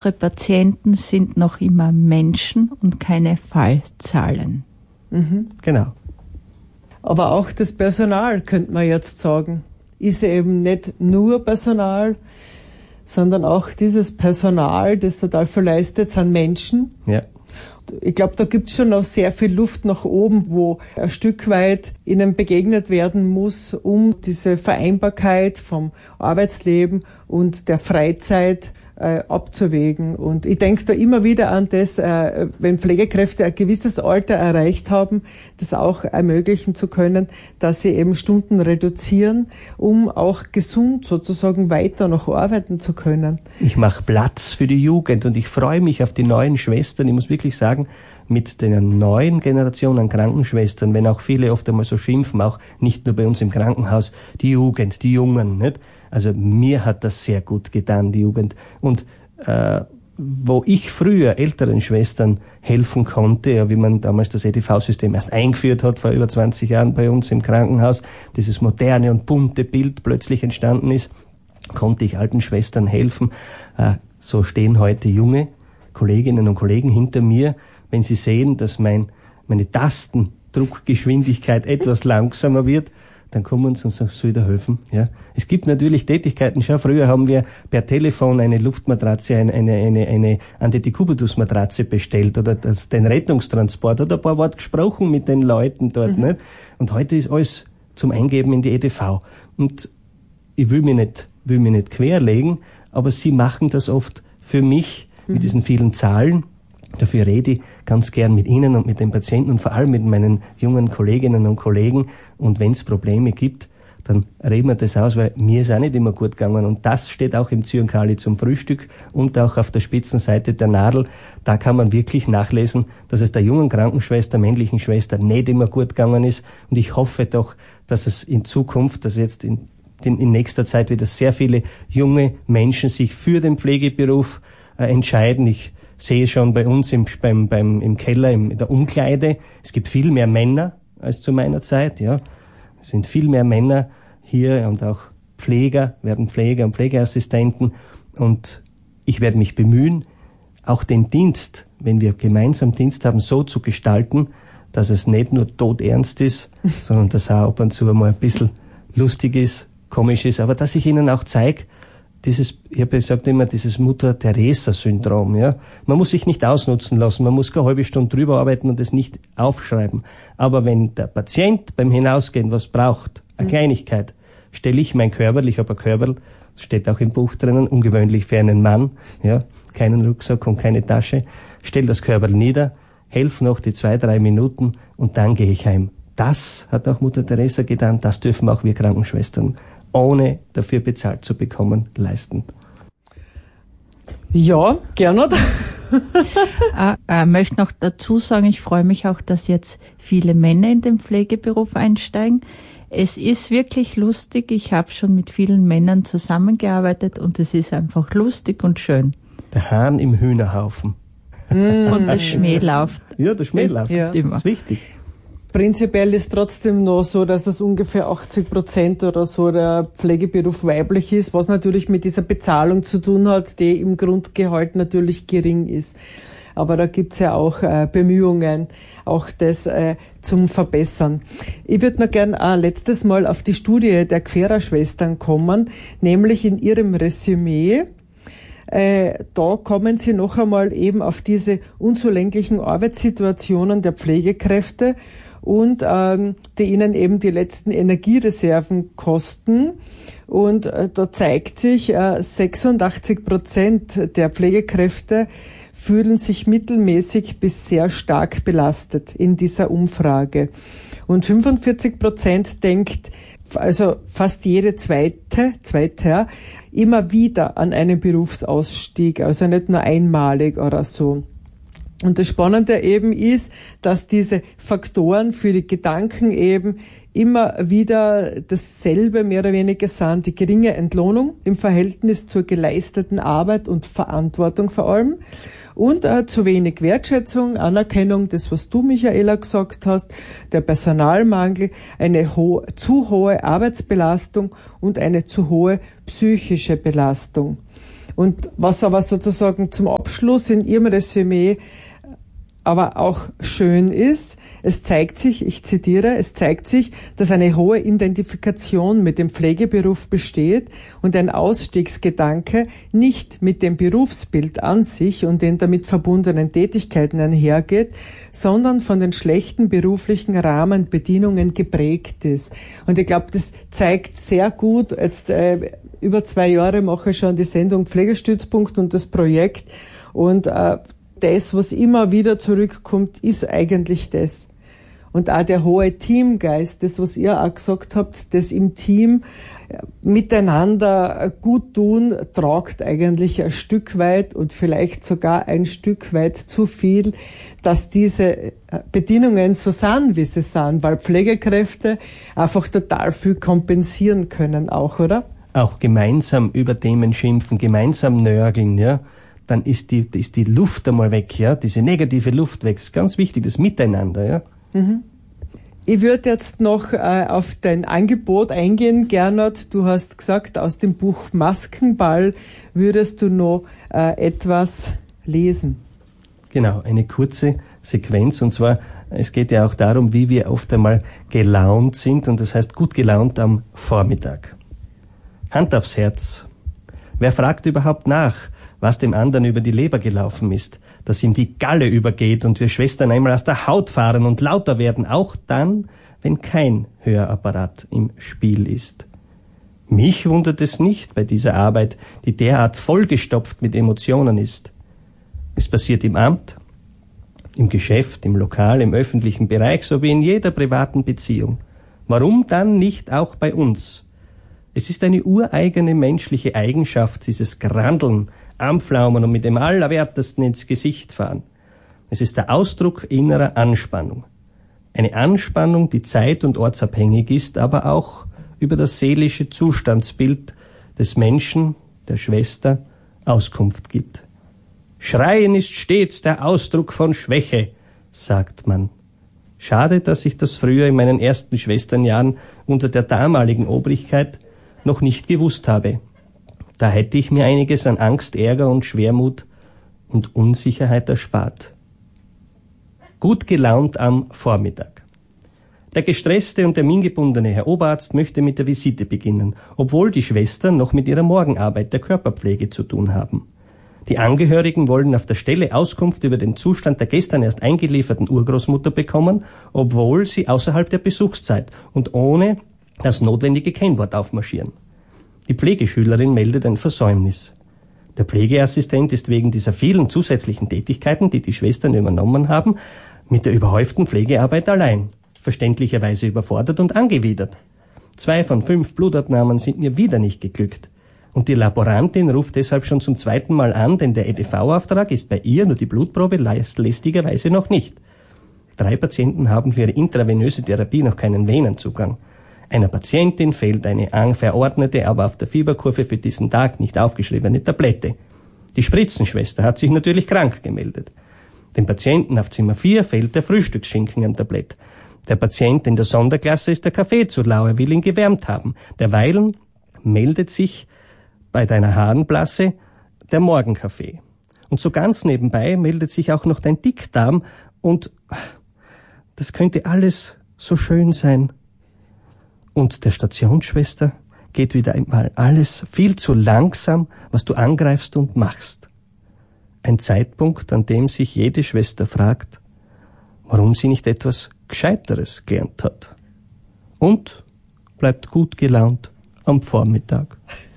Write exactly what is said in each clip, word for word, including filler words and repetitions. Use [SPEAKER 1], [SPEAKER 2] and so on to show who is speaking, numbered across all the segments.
[SPEAKER 1] Unsere Patienten sind noch immer Menschen und keine Fallzahlen.
[SPEAKER 2] Mhm. Genau. Aber auch das Personal, könnte man jetzt sagen, ist eben nicht nur Personal, sondern auch dieses Personal, das total viel leistet, sind Menschen.
[SPEAKER 3] Ja.
[SPEAKER 2] Ich glaube, da gibt es schon noch sehr viel Luft nach oben, wo ein Stück weit ihnen begegnet werden muss, um diese Vereinbarkeit vom Arbeitsleben und der Freizeit äh, abzuwägen. Und ich denke da immer wieder an das, äh, wenn Pflegekräfte ein gewisses Alter erreicht haben, das auch ermöglichen zu können, dass sie eben Stunden reduzieren, um auch gesund sozusagen weiter noch arbeiten zu können.
[SPEAKER 3] Ich mache Platz für die Jugend und ich freue mich auf die neuen Schwestern. Ich muss wirklich sagen, mit der neuen Generation an Krankenschwestern, wenn auch viele oft einmal so schimpfen, auch nicht nur bei uns im Krankenhaus, die Jugend, die Jungen, nicht? Also mir hat das sehr gut getan, die Jugend. Und äh, wo ich früher älteren Schwestern helfen konnte, ja, wie man damals das E D V-System erst eingeführt hat, vor über zwanzig Jahren bei uns im Krankenhaus, dieses moderne und bunte Bild plötzlich entstanden ist, konnte ich alten Schwestern helfen. Äh, so stehen heute junge Kolleginnen und Kollegen hinter mir, wenn sie sehen, dass mein, meine Tastendruckgeschwindigkeit etwas langsamer wird, dann kommen sie und sagen, soll ich da helfen? Ja. Es gibt natürlich Tätigkeiten, schau, früher haben wir per Telefon eine Luftmatratze, eine, eine, eine, eine Antidekubitus-Matratze bestellt oder das, den Rettungstransport oder ein paar Worte gesprochen mit den Leuten dort, mhm. nicht? Und heute ist alles zum Eingeben in die E D V. Und ich will mich nicht, will mich nicht querlegen, aber sie machen das oft für mich mhm. mit diesen vielen Zahlen. Dafür rede ich ganz gern mit Ihnen und mit den Patienten und vor allem mit meinen jungen Kolleginnen und Kollegen. Und wenn es Probleme gibt, dann reden wir das aus, weil mir ist auch nicht immer gut gegangen. Und das steht auch im Zyankali zum Frühstück und auch auf der Spitzenseite der Nadel. Da kann man wirklich nachlesen, dass es der jungen Krankenschwester, männlichen Schwester nicht immer gut gegangen ist. Und ich hoffe doch, dass es in Zukunft, dass jetzt in, in, in nächster Zeit wieder sehr viele junge Menschen sich für den Pflegeberuf äh, entscheiden. Ich sehe schon bei uns im, beim, beim, im Keller, im, in der Umkleide, es gibt viel mehr Männer als zu meiner Zeit, ja. Es sind viel mehr Männer hier und auch Pfleger, werden Pfleger und Pflegeassistenten und ich werde mich bemühen, auch den Dienst, wenn wir gemeinsam Dienst haben, so zu gestalten, dass es nicht nur todernst ist, sondern dass auch ab und zu einmal ein bisschen lustig ist, komisch ist, aber dass ich ihnen auch zeige, dieses, ich habe gesagt immer, dieses Mutter-Teresa-Syndrom, ja. Man muss sich nicht ausnutzen lassen, man muss keine halbe Stunde drüber arbeiten und es nicht aufschreiben. Aber wenn der Patient beim Hinausgehen was braucht, eine mhm. Kleinigkeit, stelle ich mein Körperl, ich habe ein Körperl, das steht auch im Buch drinnen, ungewöhnlich für einen Mann, ja, keinen Rucksack und keine Tasche, stell das Körperl nieder, helf noch die zwei, drei Minuten und dann gehe ich heim. Das hat auch Mutter Teresa getan, das dürfen auch wir Krankenschwestern ohne dafür bezahlt zu bekommen, leisten.
[SPEAKER 2] Ja, gerne.
[SPEAKER 1] äh, äh, möchte noch dazu sagen, ich freue mich auch, dass jetzt viele Männer in den Pflegeberuf einsteigen. Es ist wirklich lustig. Ich habe schon mit vielen Männern zusammengearbeitet und es ist einfach lustig und schön.
[SPEAKER 3] Der Hahn im Hühnerhaufen.
[SPEAKER 1] Und der Schmäh läuft.
[SPEAKER 3] Ja, der Schmäh läuft.
[SPEAKER 2] Ja.
[SPEAKER 3] Das ist wichtig.
[SPEAKER 2] Prinzipiell ist trotzdem noch so, dass es ungefähr achtzig Prozent oder so der Pflegeberuf weiblich ist, was natürlich mit dieser Bezahlung zu tun hat, die im Grundgehalt natürlich gering ist. Aber da gibt's ja auch äh, Bemühungen, auch das äh, zum Verbessern. Ich würde noch gern ein letztes Mal auf die Studie der Querer-Schwestern kommen, nämlich in ihrem Resümee. Äh, da kommen sie noch einmal eben auf diese unzulänglichen Arbeitssituationen der Pflegekräfte und ähm, die ihnen eben die letzten Energiereserven kosten. Und äh, da zeigt sich, äh, sechsundachtzig Prozent der Pflegekräfte fühlen sich mittelmäßig bis sehr stark belastet in dieser Umfrage. Und fünfundvierzig Prozent denkt, also fast jede zweite, zweite, immer wieder an einen Berufsausstieg, also nicht nur einmalig oder so. Und das Spannende eben ist, dass diese Faktoren für die Gedanken eben immer wieder dasselbe mehr oder weniger sind, die geringe Entlohnung im Verhältnis zur geleisteten Arbeit und Verantwortung vor allem und äh, zu wenig Wertschätzung, Anerkennung, das was du, Michaela, gesagt hast, der Personalmangel, eine ho- zu hohe Arbeitsbelastung und eine zu hohe psychische Belastung. Und was aber sozusagen zum Abschluss in Ihrem Resümee aber auch schön ist, es zeigt sich, ich zitiere, es zeigt sich, dass eine hohe Identifikation mit dem Pflegeberuf besteht und ein Ausstiegsgedanke nicht mit dem Berufsbild an sich und den damit verbundenen Tätigkeiten einhergeht, sondern von den schlechten beruflichen Rahmenbedingungen geprägt ist. Und ich glaube, das zeigt sehr gut, jetzt äh, über zwei Jahre mache ich schon die Sendung Pflegestützpunkt und das Projekt und äh, das, was immer wieder zurückkommt, ist eigentlich das. Und auch der hohe Teamgeist, das, was ihr auch gesagt habt, das im Team miteinander gut tun, tragt eigentlich ein Stück weit und vielleicht sogar ein Stück weit zu viel, dass diese Bedingungen so sind, wie sie sind, weil Pflegekräfte einfach total viel kompensieren können auch, oder?
[SPEAKER 3] Auch gemeinsam über Themen schimpfen, gemeinsam nörgeln, ja. Dann ist die, ist die Luft einmal weg, ja, diese negative Luft weg. Das ist ganz wichtig, das Miteinander, ja.
[SPEAKER 2] Mhm. Ich würde jetzt noch äh, auf dein Angebot eingehen, Gernot. Du hast gesagt, aus dem Buch Maskenball würdest du noch äh, etwas lesen.
[SPEAKER 3] Genau, eine kurze Sequenz, und zwar, es geht ja auch darum, wie wir oft einmal gelaunt sind, und das heißt gut gelaunt am Vormittag. Hand aufs Herz. Wer fragt überhaupt nach, was dem anderen über die Leber gelaufen ist, dass ihm die Galle übergeht und wir Schwestern einmal aus der Haut fahren und lauter werden, auch dann, wenn kein Hörapparat im Spiel ist. Mich wundert es nicht bei dieser Arbeit, die derart vollgestopft mit Emotionen ist. Es passiert im Amt, im Geschäft, im Lokal, im öffentlichen Bereich sowie in jeder privaten Beziehung. Warum dann nicht auch bei uns? Es ist eine ureigene menschliche Eigenschaft, dieses Grandeln, Anpflaumen und mit dem Allerwertesten ins Gesicht fahren. Es ist der Ausdruck innerer Anspannung. Eine Anspannung, die zeit- und ortsabhängig ist, aber auch über das seelische Zustandsbild des Menschen, der Schwester, Auskunft gibt. Schreien ist stets der Ausdruck von Schwäche, sagt man. Schade, dass ich das früher in meinen ersten Schwesternjahren unter der damaligen Obrigkeit noch nicht gewusst habe. Da hätte ich mir einiges an Angst, Ärger und Schwermut und Unsicherheit erspart. Gut gelaunt am Vormittag. Der gestresste und termingebundene Herr Oberarzt möchte mit der Visite beginnen, obwohl die Schwestern noch mit ihrer Morgenarbeit der Körperpflege zu tun haben. Die Angehörigen wollen auf der Stelle Auskunft über den Zustand der gestern erst eingelieferten Urgroßmutter bekommen, obwohl sie außerhalb der Besuchszeit und ohne das notwendige Kennwort aufmarschieren. Die Pflegeschülerin meldet ein Versäumnis. Der Pflegeassistent ist wegen dieser vielen zusätzlichen Tätigkeiten, die die Schwestern übernommen haben, mit der überhäuften Pflegearbeit allein, verständlicherweise überfordert und angewidert. Zwei von fünf Blutabnahmen sind mir wieder nicht geglückt. Und die Laborantin ruft deshalb schon zum zweiten Mal an, denn der E D V-Auftrag ist bei ihr, nur die Blutprobe lästigerweise noch nicht. Drei Patienten haben für ihre intravenöse Therapie noch keinen Venenzugang. Einer Patientin fehlt eine verordnete, aber auf der Fieberkurve für diesen Tag nicht aufgeschriebene Tablette. Die Spritzenschwester hat sich natürlich krank gemeldet. Dem Patienten auf Zimmer vier fehlt der Frühstücksschinken am Tablett. Der Patient in der Sonderklasse ist der Kaffee zu lau, er will ihn gewärmt haben. Derweilen meldet sich bei deiner Harnblasse der Morgenkaffee. Und so ganz nebenbei meldet sich auch noch dein Dickdarm und das könnte alles so schön sein. Und der Stationsschwester geht wieder einmal alles viel zu langsam, was du angreifst und machst. Ein Zeitpunkt, an dem sich jede Schwester fragt, warum sie nicht etwas Gescheiteres gelernt hat. Und bleibt gut gelaunt am Vormittag.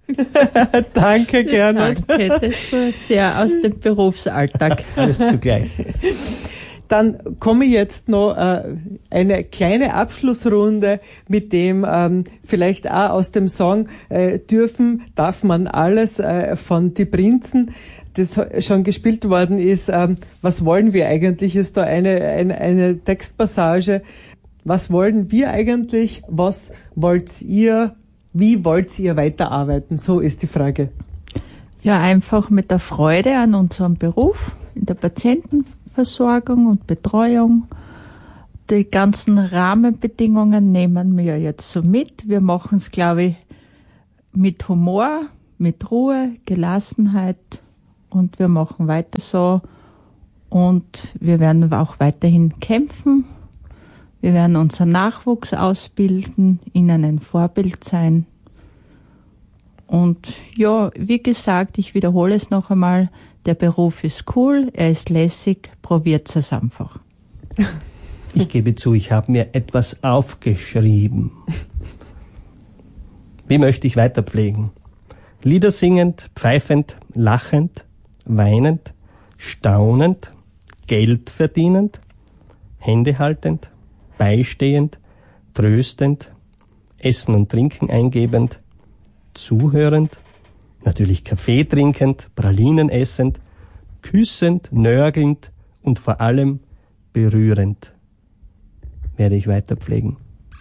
[SPEAKER 2] Danke, Gernot.
[SPEAKER 1] Danke, das war sehr aus dem Berufsalltag.
[SPEAKER 3] Alles zugleich.
[SPEAKER 2] Dann komme ich jetzt noch äh, eine kleine Abschlussrunde mit dem ähm, vielleicht auch aus dem Song äh, Dürfen, darf man alles äh, von Die Prinzen, das schon gespielt worden ist. Ähm, was wollen wir eigentlich? Ist da eine, eine, eine Textpassage. Was wollen wir eigentlich? Was wollt ihr? Wie wollt ihr weiterarbeiten? So ist die Frage.
[SPEAKER 1] Ja, einfach mit der Freude an unserem Beruf, in der Patientenversorgung und Betreuung. Die ganzen Rahmenbedingungen nehmen wir jetzt so mit. Wir machen es, glaube ich, mit Humor, mit Ruhe, Gelassenheit und wir machen weiter so und wir werden auch weiterhin kämpfen. Wir werden unseren Nachwuchs ausbilden, ihnen ein Vorbild sein. Und ja, wie gesagt, ich wiederhole es noch einmal, der Beruf ist cool, er ist lässig, probiert es einfach.
[SPEAKER 3] Ich gebe zu, ich habe mir etwas aufgeschrieben. Wie möchte ich weiter pflegen? Lieder singend, pfeifend, lachend, weinend, staunend, Geld verdienend, Hände haltend, beistehend, tröstend, Essen und Trinken eingebend, zuhörend, natürlich Kaffee trinkend, Pralinen essend, küssend, nörgelnd und vor allem berührend werde ich weiter pflegen.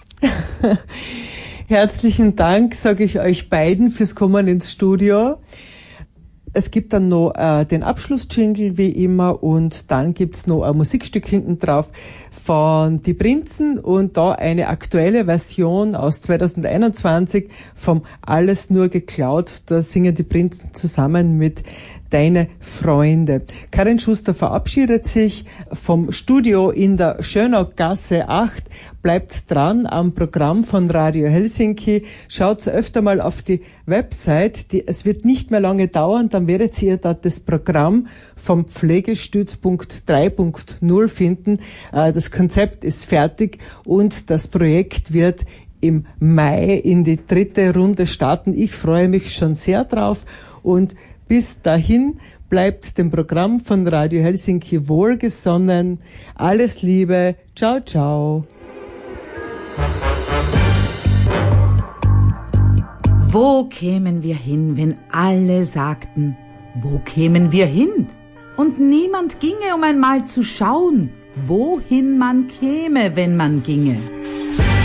[SPEAKER 2] Herzlichen Dank, sage ich euch beiden fürs Kommen ins Studio. Es gibt dann noch äh, den Abschlussjingle wie immer und dann gibt's noch ein Musikstück hinten drauf von Die Prinzen und da eine aktuelle Version aus zwanzig einundzwanzig vom Alles nur geklaut. Da singen die Prinzen zusammen mit Deine Freunde. Karin Schuster verabschiedet sich vom Studio in der Schönaugasse acht. Bleibt dran am Programm von Radio Helsinki. Schaut öfter mal auf die Website. Die, es wird nicht mehr lange dauern, dann werdet ihr da das Programm vom Pflegestützpunkt drei Punkt null finden. Das Konzept ist fertig und das Projekt wird im Mai in die dritte Runde starten. Ich freue mich schon sehr drauf und bis dahin bleibt dem Programm von Radio Helsinki wohlgesonnen. Alles Liebe. Ciao, ciao.
[SPEAKER 4] Wo kämen wir hin, wenn alle sagten, wo kämen wir hin? Und niemand ginge, um einmal zu schauen, wohin man käme, wenn man ginge.